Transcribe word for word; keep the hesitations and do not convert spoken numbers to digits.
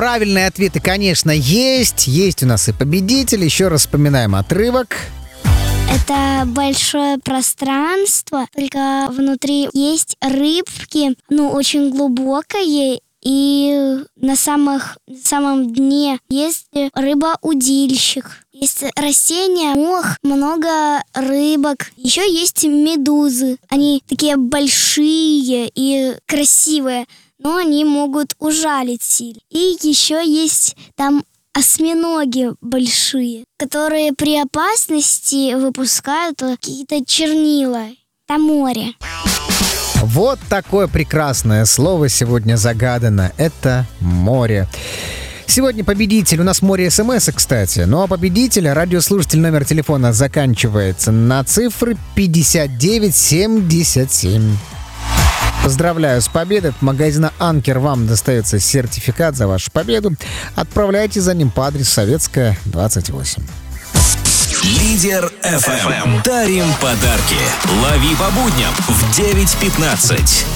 правильные ответы, конечно, есть. Есть у нас и победитель. Еще раз вспоминаем отрывок. Это большое пространство, только внутри есть рыбки, ну, очень глубокое, и на, самых, на самом дне есть рыба-удильщик. Есть растения, мох, много рыбок. Еще есть медузы. Они такие большие и красивые, но они могут ужалить сильно. И еще есть там осьминоги большие, которые при опасности выпускают какие-то чернила. Там море. Вот такое прекрасное слово сегодня загадано. Это море. Сегодня победитель. У нас море смс, кстати. Ну а победитель, радиослушатель, номер телефона заканчивается на цифры пятьдесят девять семьдесят семь. Поздравляю с победой. От магазина «Анкер» вам достается сертификат за вашу победу. Отправляйте за ним по адресу Советская, двадцать восемь. Лидер эф эм. Дарим подарки. Лови по будням в девять пятнадцать.